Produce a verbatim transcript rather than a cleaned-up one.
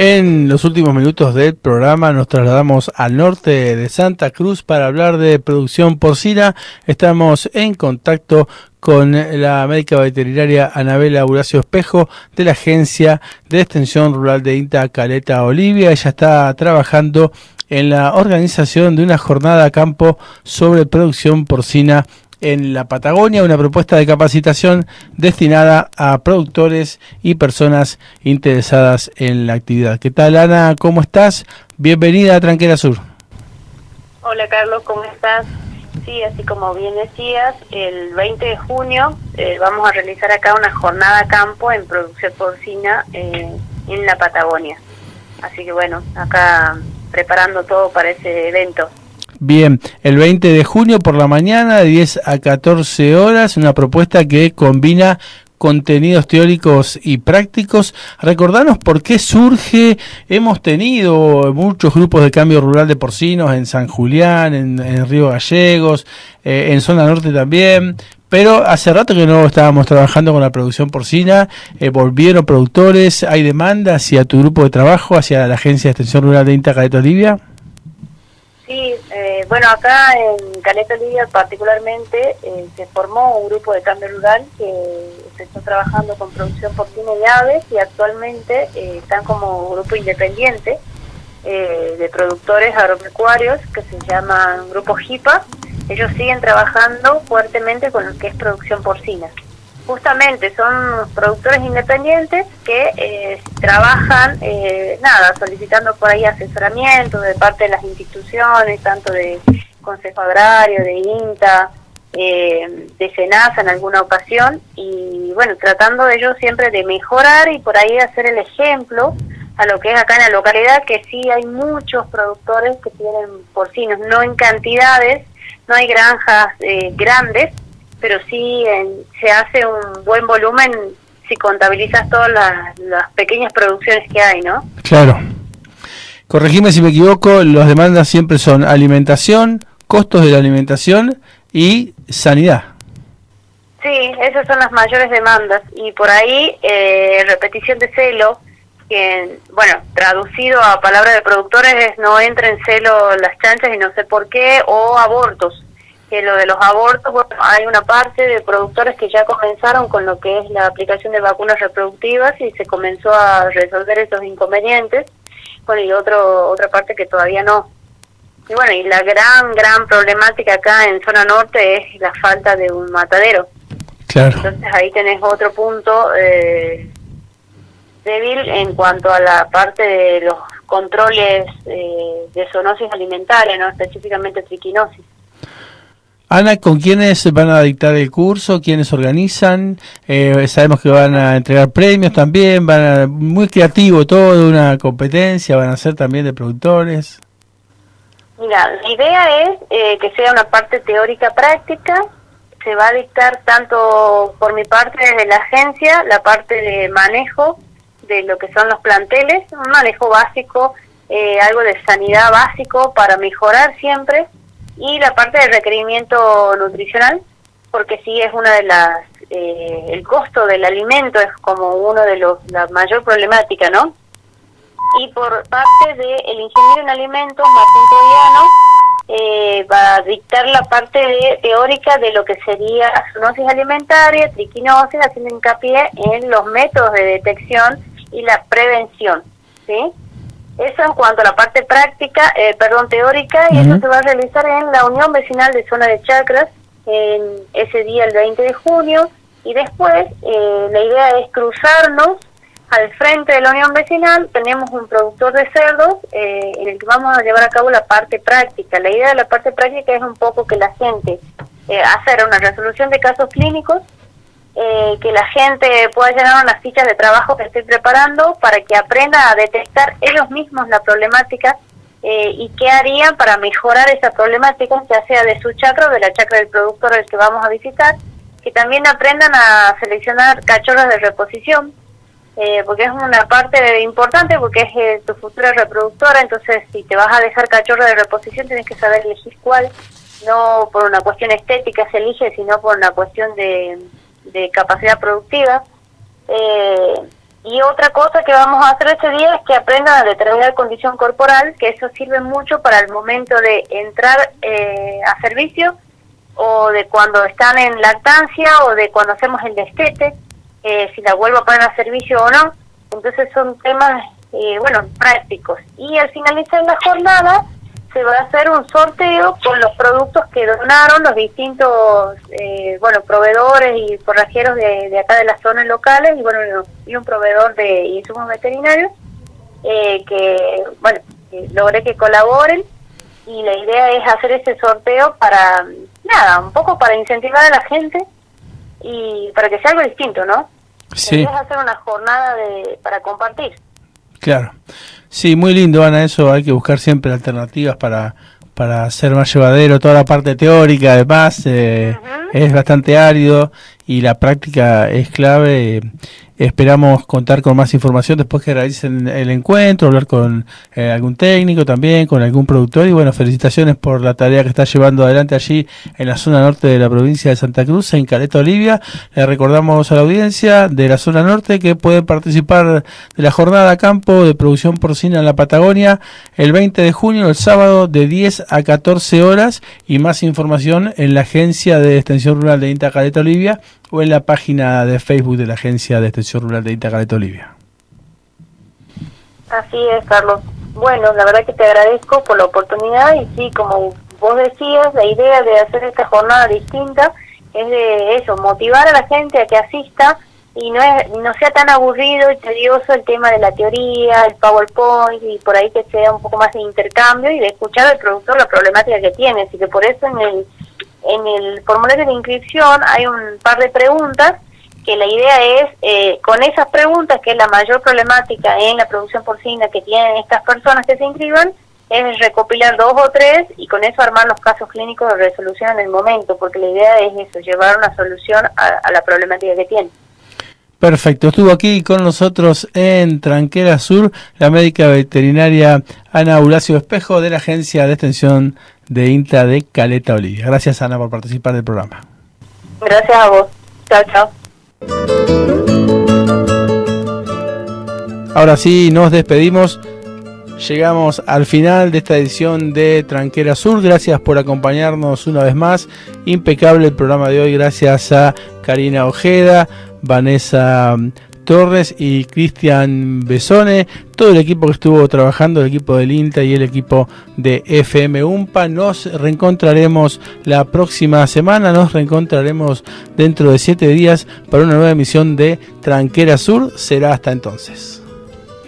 En los últimos minutos del programa nos trasladamos al norte de Santa Cruz para hablar de producción porcina. Estamos en contacto con la médica veterinaria Anabela Horacio Espejo de la Agencia de Extensión Rural de INTA Caleta Olivia. Ella está trabajando en la organización de una jornada a campo sobre producción porcina en la Patagonia, una propuesta de capacitación destinada a productores y personas interesadas en la actividad. ¿Qué tal, Ana? ¿Cómo estás? Bienvenida a Tranquera Sur. Hola, Carlos, ¿cómo estás? Sí, así como bien decías, el veinte de junio eh, vamos a realizar acá una jornada a campo en producción porcina eh, en la Patagonia. Así que bueno, acá preparando todo para ese evento. Bien, el veinte de junio por la mañana, de diez a catorce horas, una propuesta que combina contenidos teóricos y prácticos. Recordanos por qué surge. Hemos tenido muchos grupos de cambio rural de porcinos en San Julián, en, en Río Gallegos, eh, en zona norte también, pero hace rato que no estábamos trabajando con la producción porcina. Eh, volvieron productores, hay demanda hacia tu grupo de trabajo, hacia la Agencia de Extensión Rural de INTA Caleta Olivia. Sí, eh, bueno, acá en Caleta Olivia particularmente eh, se formó un grupo de cambio rural que se está trabajando con producción porcina y aves y actualmente eh, están como grupo independiente eh, de productores agropecuarios que se llaman Grupo JIPA. Ellos siguen trabajando fuertemente con lo que es producción porcina. Justamente son productores independientes que eh, trabajan, eh, nada, solicitando por ahí asesoramiento de parte de las instituciones, tanto de Consejo Agrario, de INTA, eh, de SENASA en alguna ocasión, y bueno, tratando ellos siempre de mejorar y por ahí hacer el ejemplo a lo que es acá en la localidad, que sí hay muchos productores que tienen porcinos, no en cantidades, no hay granjas eh, grandes, pero sí en, se hace un buen volumen si contabilizas todas las, las pequeñas producciones que hay, ¿no? Claro. Corregime si me equivoco, las demandas siempre son alimentación, costos de la alimentación y sanidad. Sí, esas son las mayores demandas. Y por ahí, eh, repetición de celo, que, bueno, traducido a palabras de productores es no entra en celo las chanchas y no sé por qué, o abortos. Que lo de los abortos, bueno, hay una parte de productores que ya comenzaron con lo que es la aplicación de vacunas reproductivas y se comenzó a resolver esos inconvenientes, bueno, y otro otra parte que todavía no. Y bueno, y la gran, gran problemática acá en zona norte es la falta de un matadero. Claro. Entonces ahí tenés otro punto eh, débil en cuanto a la parte de los controles eh, de zoonosis alimentaria, no específicamente triquinosis. Ana, ¿con quiénes van a dictar el curso? ¿Quiénes organizan? Eh, sabemos que van a entregar premios también, van a, muy creativo todo, una competencia, van a ser también de productores. Mira, la idea es eh, que sea una parte teórica práctica, se va a dictar tanto por mi parte desde la agencia, la parte de manejo de lo que son los planteles, un manejo básico, eh, algo de sanidad básico para mejorar siempre, y la parte de requerimiento nutricional, porque sí es una de las, eh, el costo del alimento es como uno de los, la mayor problemática, ¿no? Y por parte del ingeniero en alimentos, Martín Troviano, eh, va a dictar la parte de, teórica de lo que sería zoonosis alimentaria, triquinosis, haciendo hincapié en los métodos de detección y la prevención, ¿sí? Eso en cuanto a la parte práctica, eh, perdón, teórica, y uh-huh. Eso se va a realizar en la Unión Vecinal de Zona de Chacras, en ese día, el veinte de junio, y después eh, la idea es cruzarnos al frente de la Unión Vecinal. Tenemos un productor de cerdos eh, en el que vamos a llevar a cabo la parte práctica. La idea de la parte práctica es un poco que la gente eh, hacer una resolución de casos clínicos, Eh, que la gente pueda llenar unas fichas de trabajo que estoy preparando para que aprenda a detectar ellos mismos la problemática eh, y qué harían para mejorar esa problemática, ya sea de su chacra o de la chacra del productor al que vamos a visitar, que también aprendan a seleccionar cachorros de reposición, eh, porque es una parte importante, porque es eh, tu futura reproductora. Entonces si te vas a dejar cachorros de reposición tienes que saber elegir cuál, no por una cuestión estética se elige, sino por una cuestión de de capacidad productiva, eh, Y otra cosa que vamos a hacer ese día es que aprendan a determinar condición corporal, que eso sirve mucho para el momento de entrar eh, a servicio, o de cuando están en lactancia, o de cuando hacemos el destete, eh, si la vuelvo a poner a servicio o no. Entonces son temas, eh, bueno, prácticos. Y al finalizar la jornada se va a hacer un sorteo con los productos que donaron los distintos, eh, bueno, proveedores y forrajeros de, de acá de las zonas locales, y bueno, y un proveedor de insumos veterinarios, eh, que, bueno, eh, logré que colaboren, y la idea es hacer ese sorteo para, nada, un poco para incentivar a la gente y para que sea algo distinto, ¿no? Sí. La idea es hacer una jornada de para compartir. Claro. Sí, muy lindo, Ana, eso hay que buscar siempre alternativas para, para hacer más llevadero. Toda la parte teórica, además, eh, uh-huh. es bastante árido y la práctica es clave. Esperamos contar con más información después que realicen el encuentro, hablar con eh, algún técnico también, con algún productor, y bueno, felicitaciones por la tarea que está llevando adelante allí en la zona norte de la provincia de Santa Cruz, en Caleta Olivia. Le recordamos a la audiencia de la zona norte que pueden participar de la jornada a campo de producción porcina en la Patagonia el veinte de junio, el sábado, de diez a catorce horas, y más información en la Agencia de Extensión Rural de INTA Caleta Olivia o en la página de Facebook de la Agencia de Extensión Rural de INTA Caleta Olivia. Así es, Carlos. Bueno, la verdad que te agradezco por la oportunidad, y sí, como vos decías, la idea de hacer esta jornada distinta es de eso, motivar a la gente a que asista y no es, no sea tan aburrido y tedioso el tema de la teoría, el PowerPoint, y por ahí que sea un poco más de intercambio y de escuchar al productor la problemática que tiene. Así que por eso en el En el formulario de inscripción hay un par de preguntas, que la idea es, eh, con esas preguntas, que es la mayor problemática en la producción porcina que tienen estas personas que se inscriban, es recopilar dos o tres y con eso armar los casos clínicos de resolución en el momento, porque la idea es eso, llevar una solución a, a la problemática que tienen. Perfecto, estuvo aquí con nosotros en Tranquera Sur la médica veterinaria Ana Aulacio Espejo, de la Agencia de Extensión de INTA de Caleta Olivia. Gracias, Ana, por participar del programa. Gracias a vos. Chao, chao. Ahora sí, nos despedimos. Llegamos al final de esta edición de Tranquera Sur. Gracias por acompañarnos una vez más. Impecable el programa de hoy. Gracias a Karina Ojeda, Vanessa Torres y Cristian Besone, todo el equipo que estuvo trabajando, el equipo del INTA y el equipo de F M UMPA. Nos reencontraremos la próxima semana, nos reencontraremos dentro de siete días para una nueva emisión de Tranquera Sur. Será hasta entonces.